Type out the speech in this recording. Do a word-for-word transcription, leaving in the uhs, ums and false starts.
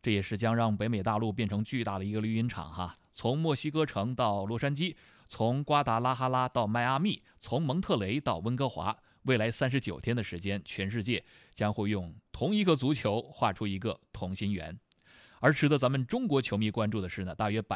这也是将让北美大陆变成巨大的一个绿茵场哈。从墨西哥城到洛杉矶，从瓜达拉哈拉到迈阿密，从蒙特雷到温哥华，未来三十九天的时间，全世界将会用同一个足球画出一个同心圆。而值得咱们中国球迷关注的是呢，大约百